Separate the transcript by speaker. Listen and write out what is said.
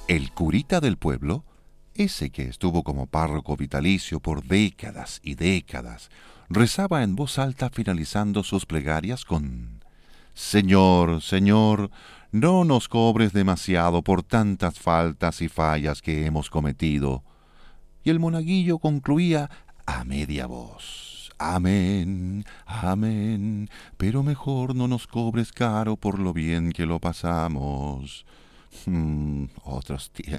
Speaker 1: El curita del pueblo, ese que estuvo como párroco vitalicio por décadas y décadas, rezaba en voz alta finalizando sus plegarias con: Señor, Señor, no nos cobres demasiado por tantas faltas y fallas que hemos cometido. Y el monaguillo concluía a media voz: Amén, amén, pero mejor no nos cobres caro por lo bien que lo pasamos. Otros tiempos.